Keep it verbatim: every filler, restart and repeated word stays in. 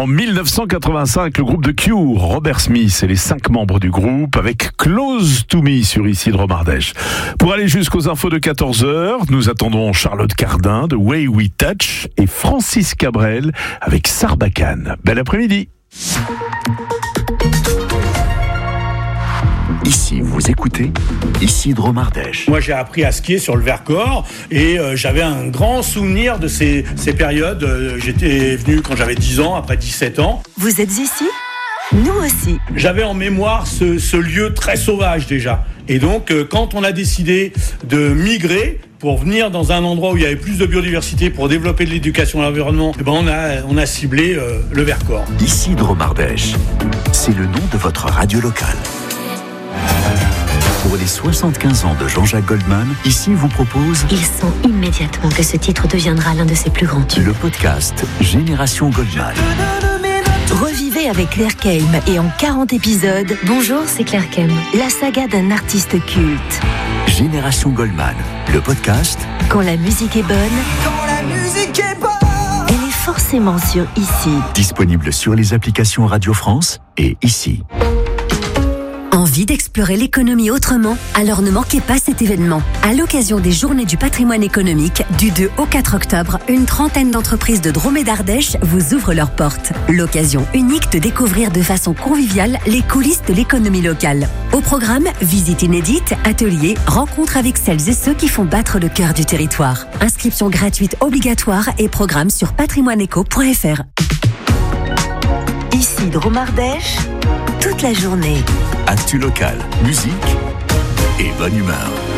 En dix-neuf cent quatre-vingt-cinq, le groupe de Cure, Robert Smith et les cinq membres du groupe avec Close to Me sur Ici de Romardèche. Pour aller jusqu'aux infos de quatorze heures, nous attendons Charlotte Cardin de Way We Touch et Francis Cabrel avec Sarbacane. Bel après-midi. Ici, vous écoutez Ici de Romardèche. Moi, j'ai appris à skier sur le Vercors et euh, j'avais un grand souvenir de ces, ces périodes. Euh, j'étais venu quand j'avais dix ans, après dix-sept ans. Vous êtes ici ? Nous aussi. J'avais en mémoire ce, ce lieu très sauvage déjà. Et donc, euh, quand on a décidé de migrer pour venir dans un endroit où il y avait plus de biodiversité, pour développer de l'éducation à l'environnement, eh ben on a, on a ciblé euh, le Vercors. Ici de Romardèche, c'est le nom de votre radio locale. Pour les soixante-quinze ans de Jean-Jacques Goldman, ici vous propose... Il sent immédiatement que ce titre deviendra l'un de ses plus grands tubes. Le podcast Génération Goldman. Revivez avec Claire Keim et en quarante épisodes... Bonjour, c'est Claire Keim. La saga d'un artiste culte. Génération Goldman, le podcast... Quand la musique est bonne... Quand la musique est bonne... Elle est forcément sur Ici. Disponible sur les applications Radio France et Ici. Envie d'explorer l'économie autrement ? Alors ne manquez pas cet événement. À l'occasion des Journées du patrimoine économique, du deux au quatre octobre, une trentaine d'entreprises de Drôme et d'Ardèche vous ouvrent leurs portes. L'occasion unique de découvrir de façon conviviale les coulisses de l'économie locale. Au programme, visites inédites, ateliers, rencontres avec celles et ceux qui font battre le cœur du territoire. Inscription gratuite obligatoire et programme sur patrimoineéco point f r. Ici de Romardèche, toute la journée. Actu local, musique et bonne humeur.